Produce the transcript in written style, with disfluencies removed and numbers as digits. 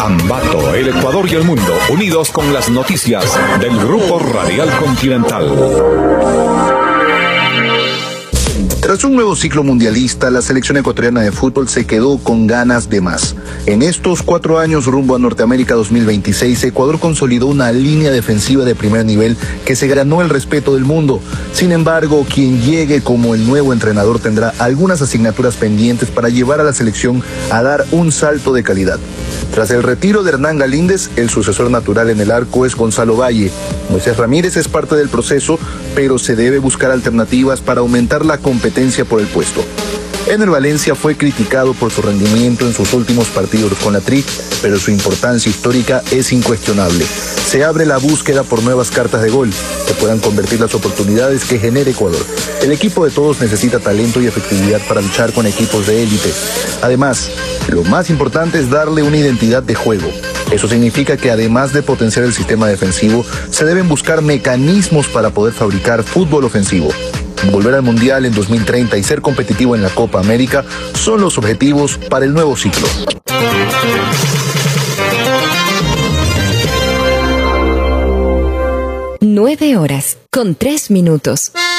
Ambato, el Ecuador y el mundo, unidos con las noticias del Grupo Radial Continental. Tras un nuevo ciclo mundialista, la selección ecuatoriana de fútbol se quedó con ganas de más. En estos 4 años rumbo a Norteamérica 2026, Ecuador consolidó una línea defensiva de primer nivel que se ganó el respeto del mundo. Sin embargo, quien llegue como el nuevo entrenador tendrá algunas asignaturas pendientes para llevar a la selección a dar un salto de calidad. Tras el retiro de Hernán Galíndez, el sucesor natural en el arco es Gonzalo Valle. Moisés Ramírez es parte del proceso, pero se debe buscar alternativas para aumentar la competencia por el puesto. Ener Valencia fue criticado por su rendimiento en sus últimos partidos con la Tri, pero su importancia histórica es incuestionable. Se abre la búsqueda por nuevas cartas de gol que puedan convertir las oportunidades que genere Ecuador. El equipo de todos necesita talento y efectividad para luchar con equipos de élite. Además, lo más importante es darle una identidad de juego. Eso significa que además de potenciar el sistema defensivo, se deben buscar mecanismos para poder fabricar fútbol ofensivo. Volver al Mundial en 2030 y ser competitivo en la Copa América son los objetivos para el nuevo ciclo. 9 horas con 3 minutos.